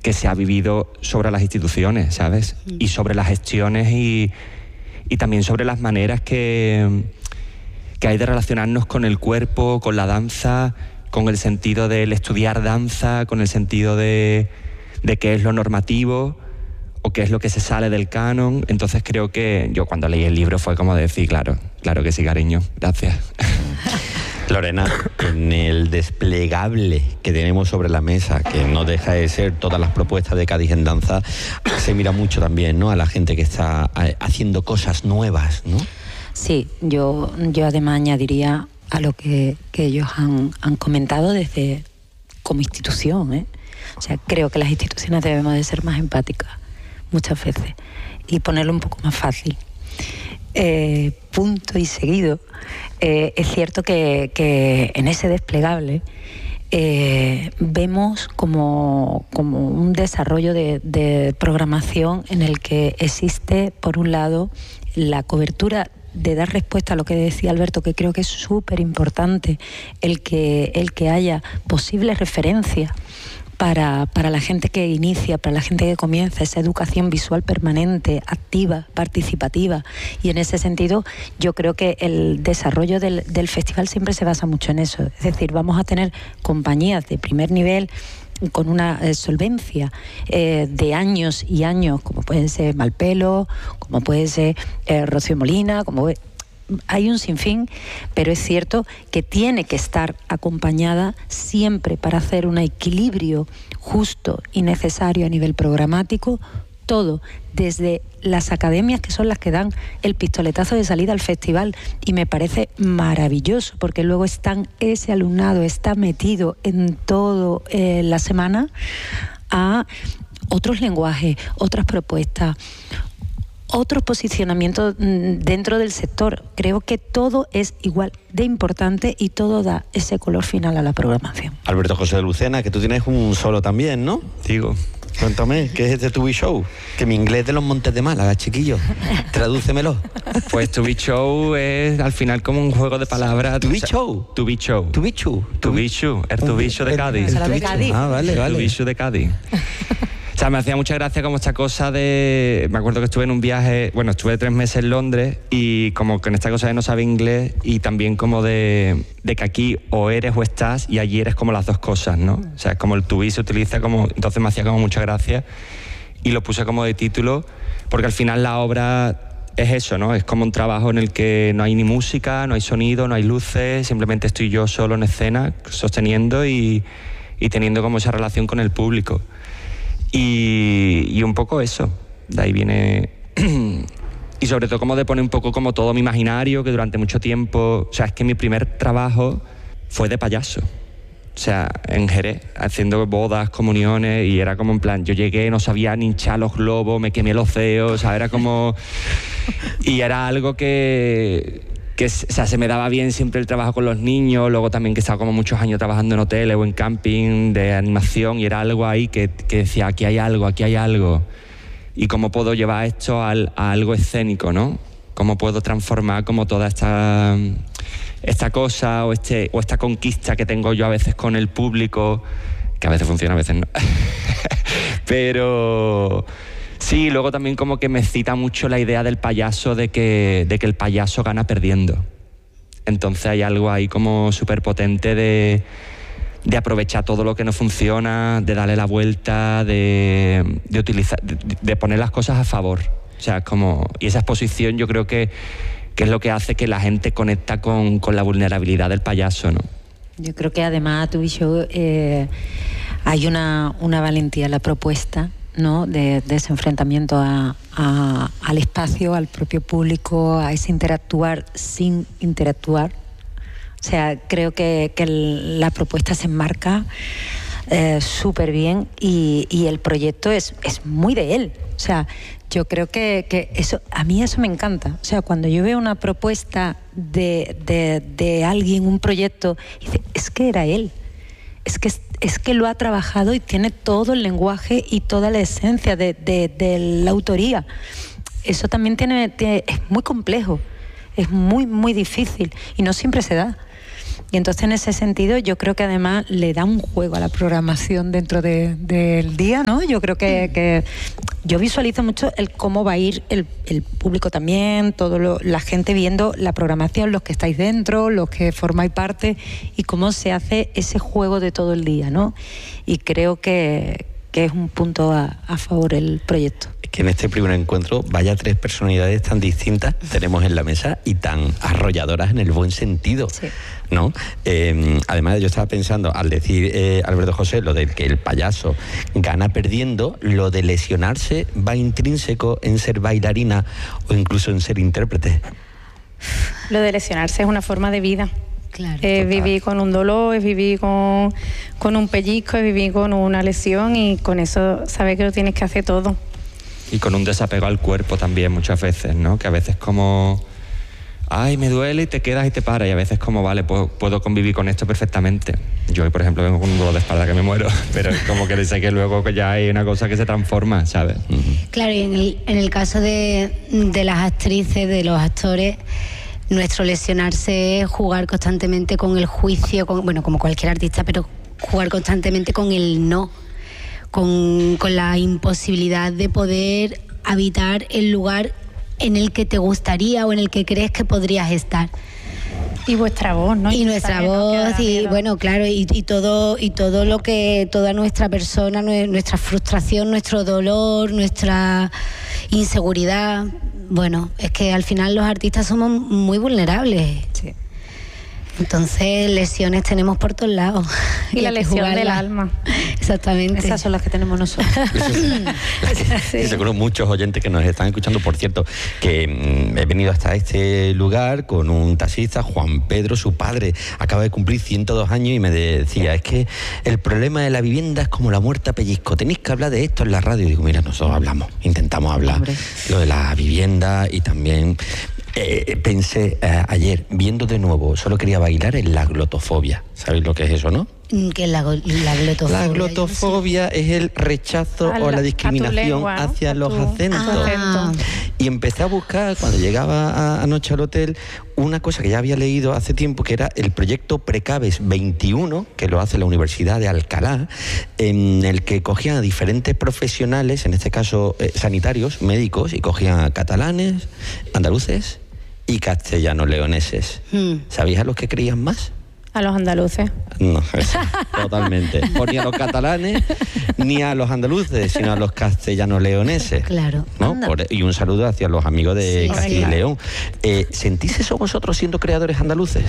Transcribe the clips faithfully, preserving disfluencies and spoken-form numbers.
que se ha vivido sobre las instituciones, ¿sabes? Y sobre las gestiones y, y también sobre las maneras que, que hay de relacionarnos con el cuerpo, con la danza, con el sentido del estudiar danza, con el sentido de, de qué es lo normativo o qué es lo que se sale del canon. Entonces creo que yo cuando leí el libro fue como decir, claro, claro que sí, cariño, gracias. Lorena, en el desplegable que tenemos sobre la mesa, que no deja de ser todas las propuestas de Cádiz en danza, se mira mucho también, ¿no?, a la gente que está haciendo cosas nuevas, ¿no? Sí, yo, yo además añadiría a lo que, que ellos han, han comentado desde como institución, ¿eh? O sea, creo que las instituciones debemos de ser más empáticas muchas veces y ponerlo un poco más fácil. Eh, punto y seguido, eh, es cierto que, que en ese desplegable eh, vemos como, como un desarrollo de, de programación en el que existe, por un lado, la cobertura de dar respuesta a lo que decía Alberto, que creo que es súper importante, el que, el que haya posibles referencias Para, para la gente que inicia, para la gente que comienza, esa educación visual permanente, activa, participativa. Y en ese sentido, yo creo que el desarrollo del, del festival siempre se basa mucho en eso. Es decir, vamos a tener compañías de primer nivel con una eh, solvencia eh, de años y años, como pueden ser Malpelo, como puede ser eh, Rocío Molina, como... Hay un sinfín, pero es cierto que tiene que estar acompañada siempre para hacer un equilibrio justo y necesario a nivel programático, todo, desde las academias, que son las que dan el pistoletazo de salida al festival, y me parece maravilloso, porque luego están, ese alumnado está metido en todo eh, la semana, a otros lenguajes, otras propuestas, otros posicionamientos dentro del sector. Creo que todo es igual de importante y todo da ese color final a la programación. Alberto José de Lucena, que tú tienes un solo también, ¿no? Digo. Cuéntame, ¿qué es este To Be Show? Que mi inglés de los Montes de Málaga, chiquillo. Tradúcemelo. Pues To Be Show es al final como un juego de palabras. To Be Show. To Be Show. To Be Show. To Be Show. El To Be Show de Cádiz. El de Cádiz. Ah, vale, vale. To Be Show de Cádiz. O sea, me hacía mucha gracia como esta cosa de... Me acuerdo que estuve en un viaje... Bueno, estuve tres meses en Londres y como con esta cosa de no saber inglés y también como de, de que aquí o eres o estás y allí eres como las dos cosas, ¿no? O sea, es como el to be se utiliza como... Entonces me hacía como mucha gracia y lo puse como de título porque al final la obra es eso, ¿no? Es como un trabajo en el que no hay ni música, no hay sonido, no hay luces, simplemente estoy yo solo en escena sosteniendo y, y teniendo como esa relación con el público. Y, y un poco eso, de ahí viene... y sobre todo como de poner un poco como todo mi imaginario, que durante mucho tiempo... O sea, es que mi primer trabajo fue de payaso. O sea, en Jerez, haciendo bodas, comuniones, y era como en plan... Yo llegué, no sabía ni hinchar los globos, me quemé los dedos, o sea, era como... Y era algo que... que o sea, se me daba bien siempre el trabajo con los niños, luego también que estaba como muchos años trabajando en hoteles o en camping de animación y era algo ahí que, que decía, aquí hay algo, aquí hay algo. Y cómo puedo llevar esto al, a algo escénico, ¿no? Cómo puedo transformar como toda esta, esta cosa o, este, o esta conquista que tengo yo a veces con el público, que a veces funciona, a veces no. Pero... Sí, luego también como que me cita mucho la idea del payaso, de que, de que el payaso gana perdiendo. Entonces hay algo ahí como súper potente de, de aprovechar todo lo que no funciona, de darle la vuelta, de, de, utilizar, de, de poner las cosas a favor. O sea, como, y esa exposición yo creo que, que es lo que hace que la gente conecta con, con la vulnerabilidad del payaso, ¿no? Yo creo que además To Be Show eh, hay una, una valentía en la propuesta, ¿no? De, de ese enfrentamiento a, a, al espacio, al propio público, a ese interactuar sin interactuar. O sea, creo que, que el, la propuesta se enmarca eh, súper bien y, y el proyecto es, es muy de él. O sea, yo creo que, que eso, a mí eso me encanta. O sea, cuando yo veo una propuesta de, de, de alguien, un proyecto, y dice, es que era él. Es que, es que lo ha trabajado y tiene todo el lenguaje y toda la esencia de, de, de la autoría. Eso también tiene, tiene, es muy complejo, es muy, muy difícil y no siempre se da. Y entonces en ese sentido yo creo que además le da un juego a la programación dentro de, del día, ¿no? Yo creo que, que yo visualizo mucho el cómo va a ir el, el público también, todo lo, la gente viendo la programación, los que estáis dentro, los que formáis parte, y cómo se hace ese juego de todo el día, ¿no? Y creo que, que es un punto a, a favor del proyecto. Que en este primer encuentro vaya tres personalidades tan distintas tenemos en la mesa y tan arrolladoras en el buen sentido, sí. ¿No? Eh, además, yo estaba pensando, al decir eh, Alberto José, lo de que el payaso gana perdiendo, lo de lesionarse va intrínseco en ser bailarina o incluso en ser intérprete. Lo de lesionarse es una forma de vida. Claro, es vivir con un dolor, es vivir con, con un pellizco, es vivir con una lesión, y con eso sabes que lo tienes que hacer todo. Y con un desapego al cuerpo también muchas veces, ¿no? Que a veces como, ay, me duele y te quedas y te paras, y a veces como, vale, puedo, puedo convivir con esto perfectamente. Yo hoy, por ejemplo, vengo con un dolor de espalda que me muero, pero es como que sé que luego ya hay una cosa que se transforma, ¿sabes? Claro, y en el, en el caso de, de las actrices, de los actores, nuestro lesionarse es jugar constantemente con el juicio, con, bueno, como cualquier artista, pero jugar constantemente con el no. Con, con la imposibilidad de poder habitar el lugar en el que te gustaría o en el que crees que podrías estar. Y vuestra voz, ¿no? Y, y nuestra voz, no y miedo. Bueno, claro, y, y todo y todo lo que, toda nuestra persona, nuestra frustración, nuestro dolor, nuestra inseguridad. Bueno, es que al final los artistas somos muy vulnerables. Sí. Entonces, lesiones tenemos por todos lados. Y, y la lesión jugarla. Del alma. Exactamente. Esas son las que tenemos nosotros. Sí. Y seguro muchos oyentes que nos están escuchando, por cierto, que mmm, he venido hasta este lugar con un taxista, Juan Pedro, su padre, acaba de cumplir ciento dos años, y me decía, es que el problema de la vivienda es como la muerte a pellizco, tenéis que hablar de esto en la radio. Y digo, mira, nosotros hablamos, intentamos hablar. Hombre. Lo de la vivienda, y también... Eh, pensé eh, ayer, viendo de nuevo, solo quería bailar en la glotofobia. ¿Sabéis lo que es eso, no? ¿Qué es la, la glotofobia? La glotofobia es el rechazo a o la, la discriminación lengua, hacia los tu, acentos. Ah. Y empecé a buscar, cuando llegaba a, anoche al hotel, una cosa que ya había leído hace tiempo, que era el proyecto Precaves veintiuno, que lo hace la Universidad de Alcalá, en el que cogían a diferentes profesionales, en este caso eh, sanitarios, médicos, y cogían a catalanes, andaluces y castellanos leoneses. Hmm. ¿Sabéis a los que creían más? A los andaluces. No, eso, totalmente. O ni a los catalanes, ni a los andaluces, sino a los castellanos leoneses. Claro. ¿No? Por, y un saludo hacia los amigos de sí, Castilla y León. Eh, ¿Sentís eso vosotros siendo creadores andaluces?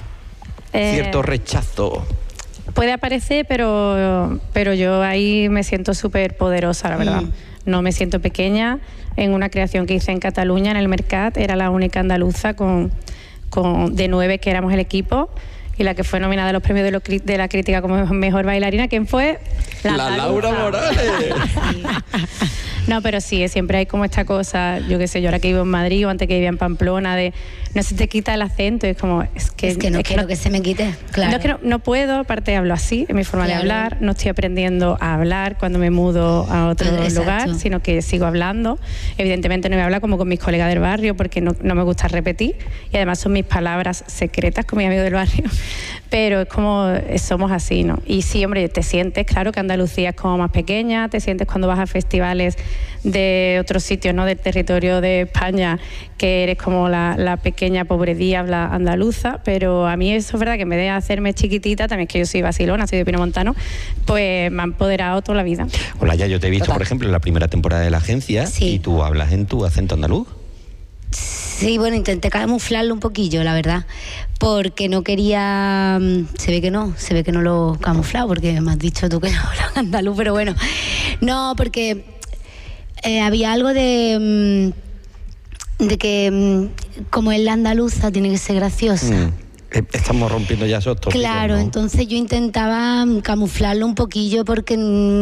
Eh, Cierto rechazo. Puede aparecer, pero, pero yo ahí me siento súper poderosa, la verdad. Mm. No me siento pequeña. En una creación que hice en Cataluña, en el Mercat, era la única andaluza con, con, de nueve que éramos el equipo, y la que fue nominada a los premios de, lo, de la crítica como mejor bailarina. ¿Quién fue? La, la Laura Morales. Sí. No, pero sí, siempre hay como esta cosa, yo qué sé, yo ahora que vivo en Madrid o antes que vivía en Pamplona, de no se te quita el acento, y es como, es que, es que no es quiero que, no, que se me quite, claro. No es que no, no puedo, aparte hablo así, es mi forma claro. de hablar, no estoy aprendiendo a hablar cuando me mudo a otro Exacto. lugar, sino que sigo hablando. Evidentemente no voy a hablar como con mis colegas del barrio, porque no, no me gusta repetir, y además son mis palabras secretas con mis amigos del barrio, pero es como, somos así, ¿no? Y sí, hombre, te sientes, claro que Andalucía es como más pequeña, te sientes cuando vas a festivales de otros sitios, ¿no? Del territorio de España, que eres como la, la pequeña pobre diabla andaluza, pero a mí eso es verdad que en vez de hacerme chiquitita, también es que yo soy vacilona, soy de Pinomontano, pues me ha empoderado toda la vida. Hola, ya yo te he visto, Total. por ejemplo, en la primera temporada de La Agencia, sí. y tú hablas en tu acento andaluz. Sí, bueno, intenté camuflarlo un poquillo, la verdad, porque no quería, se ve que no, se ve que no lo he camuflado, porque me has dicho tú que no hablas andaluz, pero bueno, no, porque eh, había algo de, de que como es la andaluza tiene que ser graciosa. Mm. Estamos rompiendo ya esos tópicos, Claro, ¿no? Entonces yo intentaba camuflarlo un poquillo porque...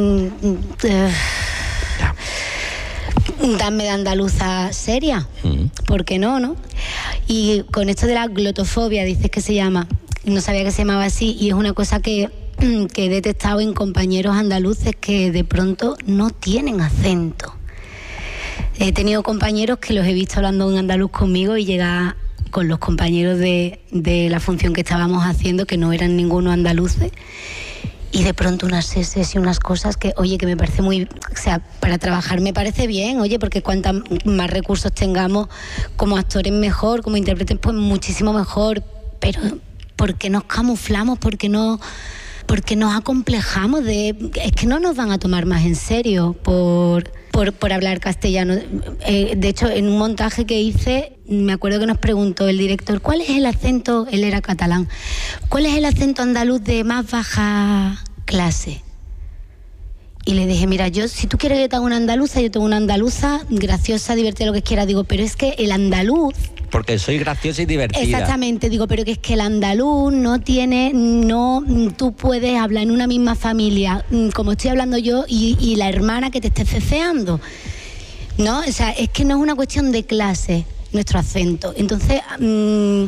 Eh, ya. Dame de andaluza seria, mm. ¿por qué no, no? Y con esto de la glotofobia, dices que se llama, no sabía que se llamaba así, y es una cosa que, que he detectado en compañeros andaluces que de pronto no tienen acento. He tenido compañeros que los he visto hablando en andaluz conmigo y llega con los compañeros de, de la función que estábamos haciendo, que no eran ninguno andaluces, y de pronto unas seses y unas cosas que, oye, que me parece muy... O sea, para trabajar me parece bien, oye, porque cuantos más recursos tengamos como actores mejor, como intérpretes, pues muchísimo mejor, pero ¿por qué nos camuflamos? ¿Por qué no...? Porque nos acomplejamos de... Es que no nos van a tomar más en serio por, por, por hablar castellano. Eh, de hecho, en un montaje que hice, me acuerdo que nos preguntó el director, ¿cuál es el acento? Él era catalán. ¿Cuál es el acento andaluz de más baja clase? Y le dije, mira, yo, si tú quieres que yo tenga una andaluza, yo tengo una andaluza graciosa, divertida, lo que quiera. Digo, pero es que el andaluz... Porque soy graciosa y divertida. Exactamente, digo, pero que es que el andaluz no tiene, no, tú puedes hablar en una misma familia, como estoy hablando yo, y, y la hermana que te esté ceceando, ¿no? O sea, es que no es una cuestión de clase, nuestro acento. Entonces, mmm,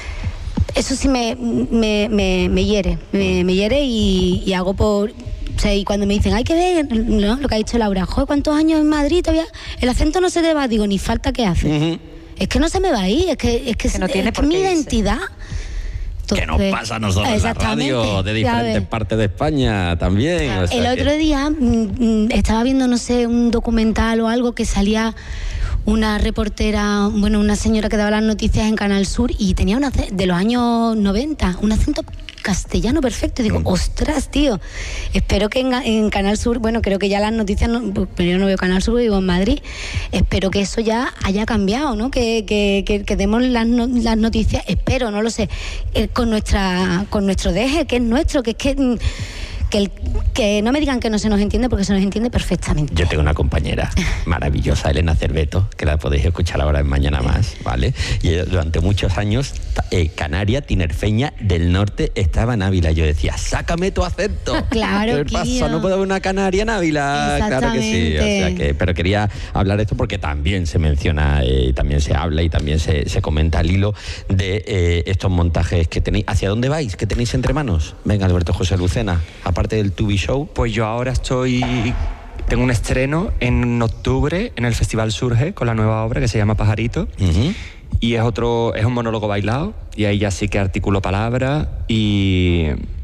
eso sí me, me, me, me hiere, me, me hiere y, y hago por... O sea, y cuando me dicen, hay que ver, ¿no?, lo que ha dicho Laura, joder, ¿cuántos años en Madrid todavía? El acento no se te va, digo, ni falta que hace. Uh-huh. Es que no se me va a ir, es que es, que que no es, tiene es que mi identidad. Entonces, que nos pasa a nosotros en la radio, de diferentes partes de España también. Claro. O sea, el que... otro día mmm, estaba viendo, no sé, un documental o algo que salía una reportera, bueno, una señora que daba las noticias en Canal Sur y tenía una de los años noventa, un acento castellano perfecto. Y digo, mm. ostras, tío, espero que en, en Canal Sur, bueno, creo que ya las noticias, no, pero yo no veo Canal Sur, vivo en Madrid, espero que eso ya haya cambiado, ¿no? Que, que, que, que demos las, no, las noticias, espero, no lo sé, eh, con nuestra con nuestro deje, que es nuestro, que es que... Que, el, que no me digan que no se nos entiende, porque se nos entiende perfectamente. Yo tengo una compañera maravillosa, Elena Cerveto, que la podéis escuchar ahora en Mañana Más, ¿vale? Y ella, durante muchos años, eh, canaria, tinerfeña del norte, estaba en Ávila. Yo decía, sácame tu acento. Claro, ¿qué pasa? ¿No puedo haber una canaria en Ávila? Claro que sí. O sea que, pero quería hablar de esto porque también se menciona, eh, también se habla y también se, se comenta al hilo de eh, estos montajes que tenéis. ¿Hacia dónde vais? ¿Qué tenéis entre manos? Venga, Alberto José Lucena, parte del Tubi Show. Pues yo ahora estoy... Tengo un estreno en octubre en el Festival Surge con la nueva obra que se llama Pajarito. Uh-huh. Y es otro... Es un monólogo bailado y ahí ya sí que articulo palabras y...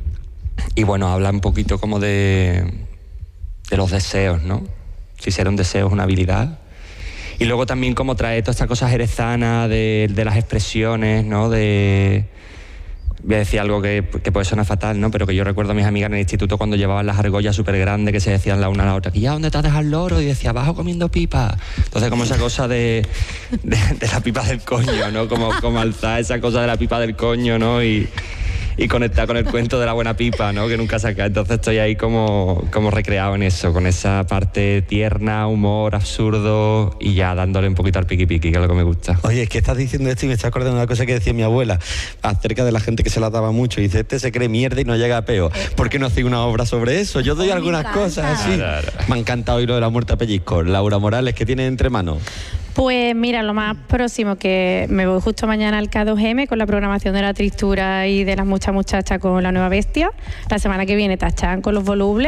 Y bueno, habla un poquito como de... De los deseos, ¿no? Si ser un deseo es una habilidad. Y luego también como trae toda esta cosa jerezana de, de las expresiones, ¿no? De... Voy a decir algo que, que puede sonar fatal, ¿no? Pero que yo recuerdo a mis amigas en el instituto cuando llevaban las argollas súper grandes que se decían la una a la otra, que ya, ¿dónde te has dejado el loro? Y decía, abajo comiendo pipa. Entonces como esa cosa de, de, de la pipa del coño, ¿no? Como, como alzar esa cosa de la pipa del coño, ¿no? Y, y conectar con el cuento de la buena pipa, ¿no? Que nunca saca. Entonces estoy ahí como, como recreado en eso, con esa parte tierna, humor, absurdo y ya dándole un poquito al piqui piqui, que es lo que me gusta. Oye, es que estás diciendo esto y me estás acordando de una cosa que decía mi abuela acerca de la gente que se la daba mucho. Y dice, este se cree mierda y no llega a peo. ¿Por qué no hacéis una obra sobre eso? Yo doy algunas cosas así. Claro, claro. Me ha encantado oír lo de la muerte a pellizco. Laura Morales, ¿qué tienes entre manos? Pues mira, lo más próximo que me voy justo mañana al K dos M con la programación de la Tristura y de las muchas muchachas con La Nueva Bestia. La semana que viene Tachán con Los Volubles.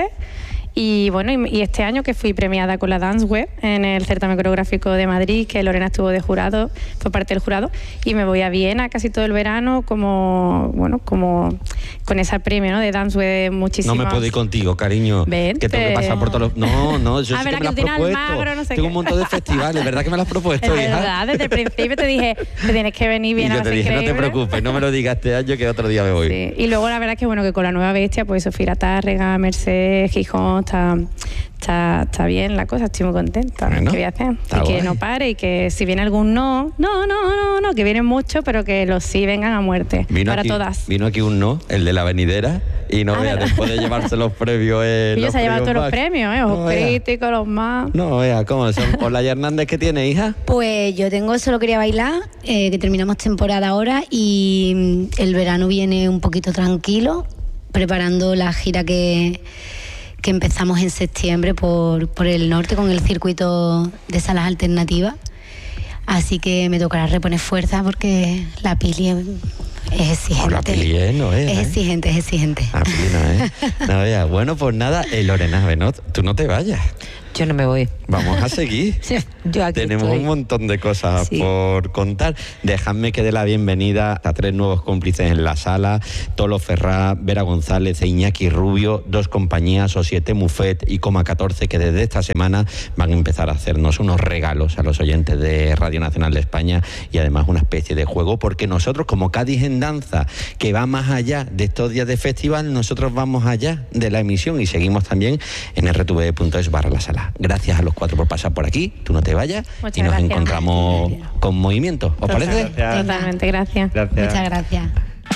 Y bueno, y, y este año que fui premiada con la Dance Web en el certamen coreográfico de Madrid, que Lorena estuvo de jurado, fue parte del jurado, y me voy a Viena casi todo el verano como, bueno, como con ese premio, ¿no? De Dance Web muchísimas... No me puedo ir contigo, cariño. Vente. Que tengo que pasar por todos los... No, no, yo ah, sí que me lo has que propuesto. Almagro, no sé tengo qué. un montón de festivales, ¿verdad que me lo has propuesto, es hija? verdad, desde el principio te dije, te tienes que venir bien. Y yo te dije, increíble. No te preocupes, no me lo digas este año que otro día me voy. Sí. Y luego la verdad es que bueno, que con La Nueva Bestia, pues Sofía Tárrega, Mercedes, Gijón, está... Está, está bien la cosa, estoy muy contenta. Bueno, ¿qué voy a hacer? Y guay. Que no pare y que si viene algún no, no, no, no, no, que vienen muchos, pero que los sí vengan a muerte. Vino para aquí, todas. Vino aquí un no, el de la venidera, y no ah, vea, después de llevarse los premios. Eh, y yo se ha llevado todos los back. premios, ¿eh? Ojos no, críticos, los más. No, vea, ¿cómo son? ¿Hola Hernández qué tiene, hija? Pues yo tengo Solo Quería Bailar, eh, que terminamos temporada ahora y el verano viene un poquito tranquilo, preparando la gira que. que empezamos en septiembre por, por el norte con el circuito de salas alternativas. Así que me tocará reponer fuerza porque la pili es, es exigente. Oh, la pili es, no es. Es ¿eh? exigente, es exigente. La pili no es. No, vea. Bueno, pues nada, eh, Lorena Benot, tú no te vayas. Yo no me voy. Vamos a seguir. Yo aquí Tenemos estoy. un montón de cosas sí. por contar. Dejadme que dé la bienvenida a tres nuevos cómplices en la sala: Tolo Ferrá, Vera González e Iñaki Rubio, dos compañías, Societe Muffet y Coma catorce, que desde esta semana van a empezar a hacernos unos regalos a los oyentes de Radio Nacional de España y además una especie de juego, porque nosotros, como Cádiz en Danza, que va más allá de estos días de festival, nosotros vamos allá de la emisión y seguimos también en r t v punto es barra la sala. Gracias a los cuatro por pasar por aquí, tú no te vayas. Muchas y nos gracias. Encontramos con movimiento. ¿Os parece? Totalmente, gracias. Gracias. Muchas gracias.